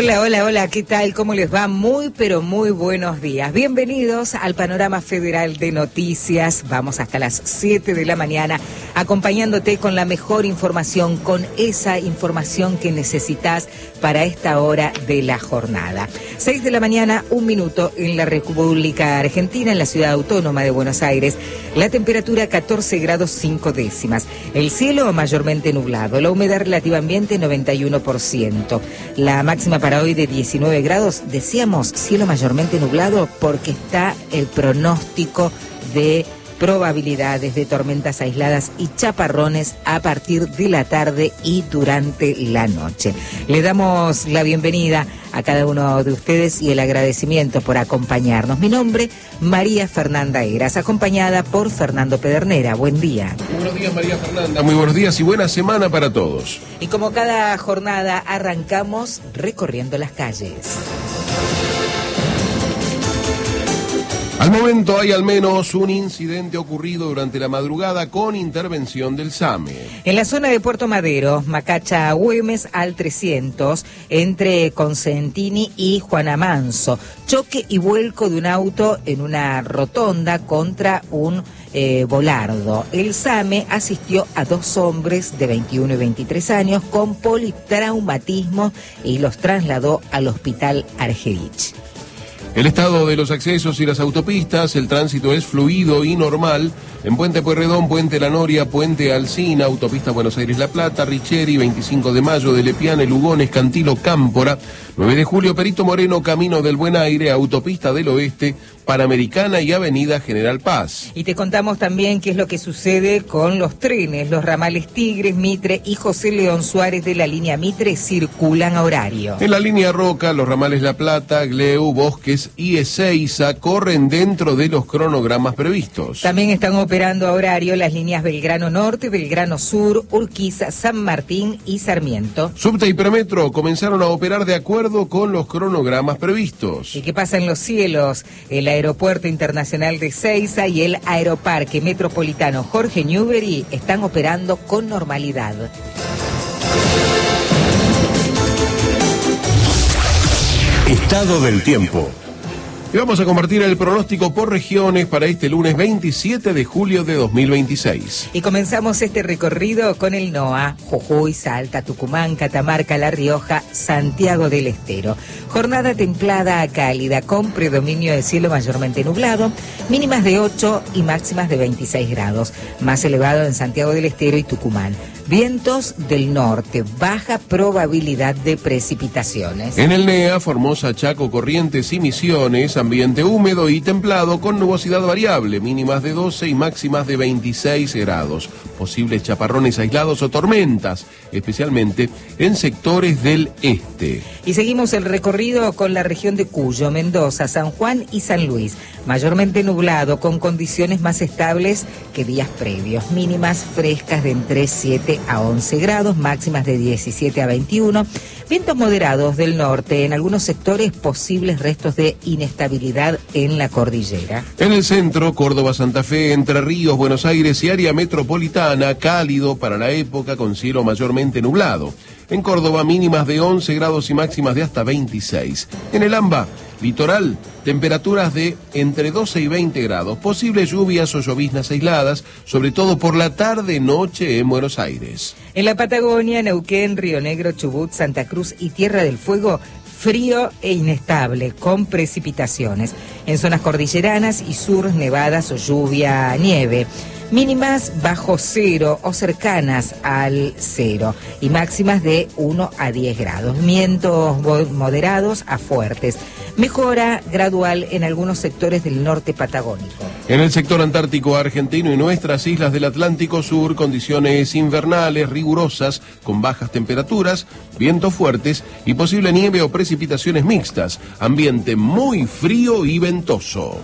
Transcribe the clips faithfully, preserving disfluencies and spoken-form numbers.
Hola, hola, hola, ¿qué tal? ¿Cómo les va? Muy, pero muy buenos días. Bienvenidos al Panorama Federal de Noticias. Vamos hasta las siete de la mañana acompañándote con la mejor información, con esa información que necesitas para esta hora de la jornada. seis de la mañana, un minuto en la República Argentina, en la ciudad autónoma de Buenos Aires. La temperatura catorce grados cinco décimas. El cielo mayormente nublado. La humedad relativa ambiente noventa y uno por ciento. La máxima para hoy de diecinueve grados. Decíamos cielo mayormente nublado porque está el pronóstico de probabilidades de tormentas aisladas y chaparrones a partir de la tarde y durante la noche. Le damos la bienvenida a cada uno de ustedes y el agradecimiento por acompañarnos. Mi nombre, María Fernanda Eras, acompañada por Fernando Pedernera. Buen día. Muy buenos días, María Fernanda. Muy buenos días y buena semana para todos. Y como cada jornada, arrancamos recorriendo las calles. Al momento hay al menos un incidente ocurrido durante la madrugada con intervención del SAME. En la zona de Puerto Madero, Macacha Güemes al trescientos, entre Consentini y Juana Manso. Choque y vuelco de un auto en una rotonda contra un eh, volardo. El SAME asistió a dos hombres de veintiuno y veintitrés años con politraumatismo y los trasladó al hospital Argerich. El estado de los accesos y las autopistas, el tránsito es fluido y normal en Puente Pueyrredón, Puente La Noria, Puente Alsina, Autopista Buenos Aires-La Plata, Richeri, veinticinco de mayo, de Lepiane, Lugones, Cantilo, Cámpora, nueve de julio, Perito Moreno, Camino del Buen Aire, Autopista del Oeste, Panamericana y Avenida General Paz. Y te contamos también qué es lo que sucede con los trenes. Los ramales Tigres, Mitre y José León Suárez de la línea Mitre circulan a horario. En la línea Roca, los ramales La Plata, Gleu, Bosques y Ezeiza corren dentro de los cronogramas previstos. También están operando a horario las líneas Belgrano Norte, Belgrano Sur, Urquiza, San Martín y Sarmiento. Subte y Premetro comenzaron a operar de acuerdo con los cronogramas previstos. ¿Y qué pasa en los cielos? El Aeropuerto Internacional de Ezeiza y el Aeroparque Metropolitano Jorge Newbery están operando con normalidad. Estado del tiempo. Y vamos a compartir el pronóstico por regiones para este lunes veintisiete de julio de dos mil veintiséis. Y comenzamos este recorrido con el NOA, Jujuy, Salta, Tucumán, Catamarca, La Rioja, Santiago del Estero. Jornada templada a cálida con predominio de cielo mayormente nublado, mínimas de ocho y máximas de veintiséis grados, más elevado en Santiago del Estero y Tucumán. Vientos del norte, baja probabilidad de precipitaciones. En el N E A, Formosa, Chaco, Corrientes y Misiones, ambiente húmedo y templado con nubosidad variable, mínimas de doce y máximas de veintiséis grados. Posibles chaparrones aislados o tormentas, especialmente en sectores del este. Y seguimos el recorrido con la región de Cuyo, Mendoza, San Juan y San Luis. Mayormente nublado, con condiciones más estables que días previos. Mínimas frescas de entre siete a once grados, máximas de diecisiete a veintiuno. Vientos moderados del norte, en algunos sectores posibles restos de inestabilidad en la cordillera. En el centro, Córdoba, Santa Fe, Entre Ríos, Buenos Aires y área metropolitana, cálido para la época con cielo mayormente nublado. En Córdoba, mínimas de once grados y máximas de hasta veintiséis. En el AMBA, litoral, temperaturas de entre doce y veinte grados. Posibles lluvias o lloviznas aisladas, sobre todo por la tarde-noche en Buenos Aires. En la Patagonia, Neuquén, Río Negro, Chubut, Santa Cruz y Tierra del Fuego, frío e inestable, con precipitaciones. En zonas cordilleranas y sur, nevadas o lluvia, nieve. Mínimas bajo cero o cercanas al cero y máximas de uno a diez grados. Vientos moderados a fuertes. Mejora gradual en algunos sectores del norte patagónico. En el sector antártico argentino y nuestras islas del Atlántico Sur, condiciones invernales rigurosas con bajas temperaturas, vientos fuertes y posible nieve o precipitaciones mixtas. Ambiente muy frío y ventoso.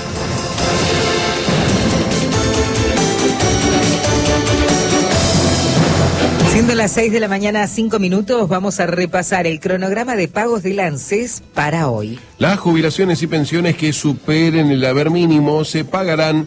Siendo las seis de la mañana, cinco minutos, vamos a repasar el cronograma de pagos del ANSES para hoy. Las jubilaciones y pensiones que superen el haber mínimo se pagarán